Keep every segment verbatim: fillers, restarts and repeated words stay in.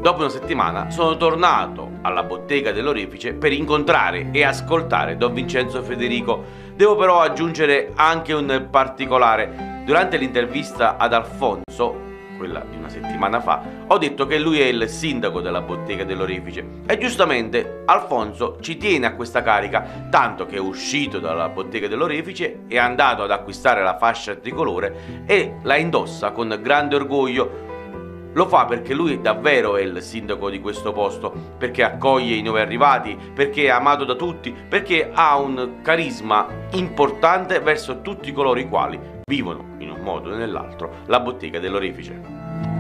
Dopo una settimana sono tornato alla bottega dell'Orefice per incontrare e ascoltare Don Vincenzo Federico. Devo però aggiungere anche un particolare. Durante l'intervista ad Alfonso, quella di una settimana fa, ho detto che lui è il sindaco della bottega dell'Orefice e giustamente Alfonso ci tiene a questa carica, tanto che è uscito dalla bottega dell'Orefice, è andato ad acquistare la fascia tricolore e la indossa con grande orgoglio. Lo fa perché lui davvero è il sindaco di questo posto, perché accoglie i nuovi arrivati, perché è amato da tutti, perché ha un carisma importante verso tutti coloro i quali vivono in un modo o nell'altro la bottega dell'Orefice.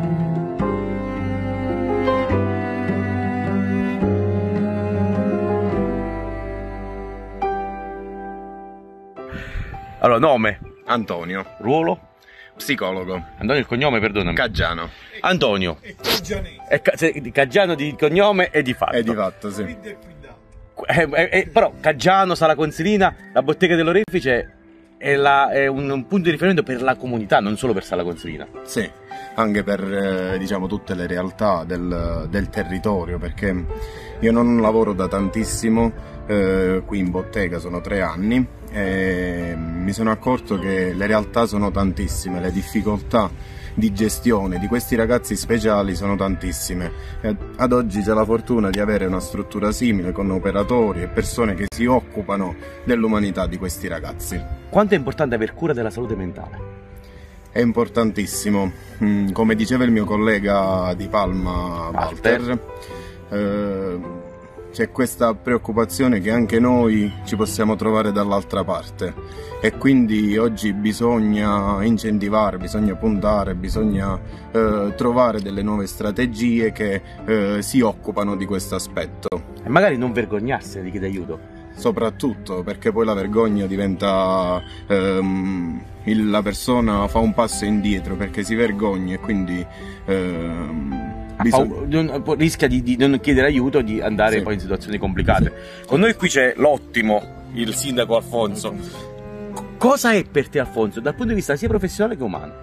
Allora, nome? Antonio. Ruolo? Psicologo. Antonio il cognome, perdonami. Caggiano. Antonio. È ca- Caggiano di cognome e di fatto. È di fatto, sì. Eh, eh, eh, però Caggiano, Sala Consilina, la bottega dell'Orefice è, la, è un, un punto di riferimento per la comunità, non solo per Sala Consilina. Sì, anche per eh, diciamo tutte le realtà del, del territorio, perché io non lavoro da tantissimo eh, qui in bottega, sono tre anni e mi sono accorto che le realtà sono tantissime, le difficoltà di gestione di questi ragazzi speciali sono tantissime. E ad oggi c'è la fortuna di avere una struttura simile con operatori e persone che si occupano dell'umanità di questi ragazzi. Quanto è importante aver cura della salute mentale? È importantissimo, come diceva il mio collega di Palma Walter, eh, c'è questa preoccupazione che anche noi ci possiamo trovare dall'altra parte e quindi oggi bisogna incentivare, bisogna puntare, bisogna eh, trovare delle nuove strategie che eh, si occupano di questo aspetto. E magari non vergognarsi di chiedere aiuto. Soprattutto perché poi la vergogna diventa ehm, il, la persona fa un passo indietro perché si vergogna e quindi ehm, bisogna... rischia di, di non chiedere aiuto, di andare sì. poi in situazioni complicate. Sì. Con noi qui c'è l'ottimo, il sindaco Alfonso. Cosa è per te Alfonso dal punto di vista sia professionale che umano?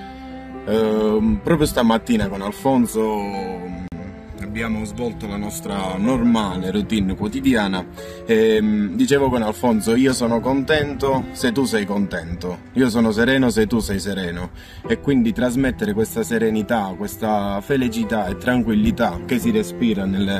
Eh, proprio stamattina con Alfonso abbiamo svolto la nostra normale routine quotidiana e dicevo con Alfonso: io sono contento se tu sei contento, io sono sereno se tu sei sereno, e quindi trasmettere questa serenità, questa felicità e tranquillità che si respira nelle